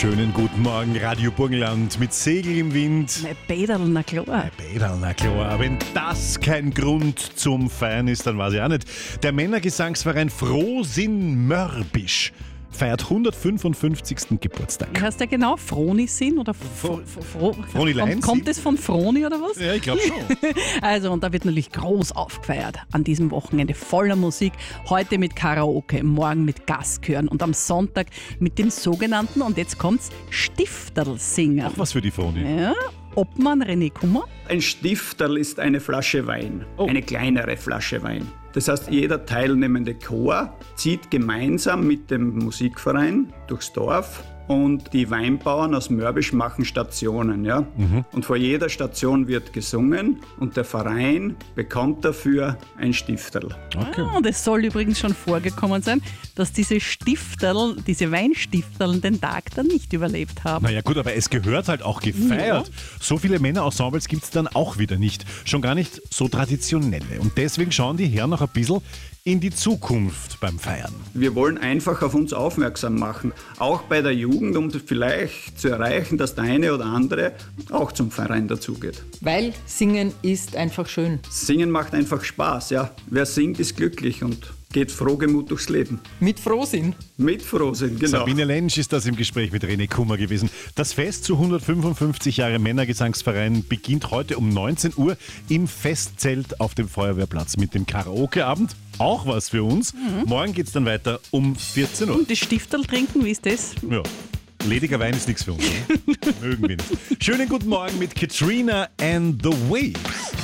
Schönen guten Morgen, Radio Burgenland mit Segel im Wind. Mein Bäderl, na klar. Mein Bäderl, na klar. Wenn das kein Grund zum Feiern ist, dann weiß ich auch nicht. Der Männergesangsverein Frohsinn Mörbisch feiert 155. Geburtstag. Wie heißt der genau? Fronisin oder Fronilein? Kommt das von Froni oder was? Ja, ich glaube schon. Also, und da wird natürlich groß aufgefeiert an diesem Wochenende. Voller Musik. Heute mit Karaoke, morgen mit Gastchören und am Sonntag mit dem sogenannten, und jetzt kommt's, Stifterl-Singen. Auch was für die Froni. Ja, Obmann René Kummer. Ein Stifterl ist eine Flasche Wein, Oh. eine kleinere Flasche Wein. Das heißt, jeder teilnehmende Chor zieht gemeinsam mit dem Musikverein durchs Dorf und die Weinbauern aus Mörbisch machen Stationen. Ja? Und vor jeder Station wird gesungen und der Verein bekommt dafür ein Stifterl. Okay. Und es soll übrigens schon vorgekommen sein, dass diese Stifterl, diese Weinstifterl den Tag dann nicht überlebt haben. Naja gut, aber es gehört halt auch gefeiert. So viele Männerensembles gibt es dann auch wieder nicht. Schon gar nicht so traditionelle. Und deswegen schauen die Herren noch ein bisschen in die Zukunft beim Feiern. Wir wollen einfach auf uns aufmerksam machen, auch bei der Jugend, um vielleicht zu erreichen, dass der eine oder andere auch zum Verein dazugeht. Weil Singen ist einfach schön. Singen macht einfach Spaß, ja. Wer singt, ist glücklich und geht frohgemut durchs Leben. Mit Frohsinn. Mit Frohsinn, genau. Sabine Lentsch ist das im Gespräch mit René Kummer gewesen. Das Fest zu 155 Jahre Männergesangsverein beginnt heute um 19 Uhr im Festzelt auf dem Feuerwehrplatz mit dem Karaoke-Abend. Auch was für uns. Morgen geht es dann weiter um 14 Uhr. Und das Stifterl trinken, wie ist das? Ja. Lediger Wein ist nichts für uns. Oder? Mögen wir nicht. Schönen guten Morgen mit Katrina and the Waves.